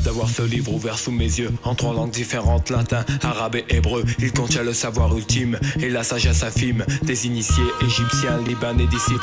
d'avoir ce livre ouvert sous mes yeux, en 3 langues différentes, latin, arabe et hébreu. Il contient le savoir ultime et la sagesse infime des initiés égyptiens, libanais, d'ici